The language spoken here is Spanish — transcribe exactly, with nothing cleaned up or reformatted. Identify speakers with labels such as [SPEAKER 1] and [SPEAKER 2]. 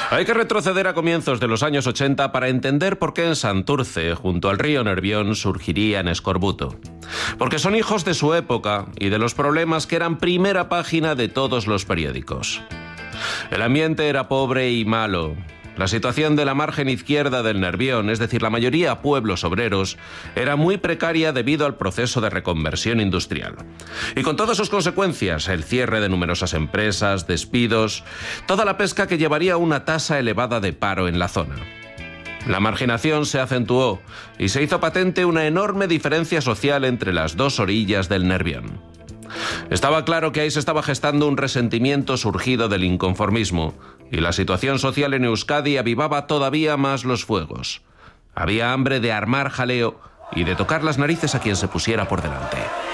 [SPEAKER 1] Hay que retroceder a comienzos de los años ochenta para entender por qué en Santurce, junto al río Nervión, surgiría en escorbuto. Porque son hijos de su época y de los problemas que eran primera página de todos los periódicos. El ambiente era pobre y malo. La situación de la margen izquierda del Nervión, es decir, la mayoría pueblos obreros, era muy precaria debido al proceso de reconversión industrial. Y con todas sus consecuencias, el cierre de numerosas empresas, despidos, toda la pesca que llevaría a una tasa elevada de paro en la zona. La marginación se acentuó y se hizo patente una enorme diferencia social entre las dos orillas del Nervión. Estaba claro que ahí se estaba gestando un resentimiento surgido del inconformismo, y la situación social en Euskadi avivaba todavía más los fuegos. Había hambre de armar jaleo y de tocar las narices a quien se pusiera por delante.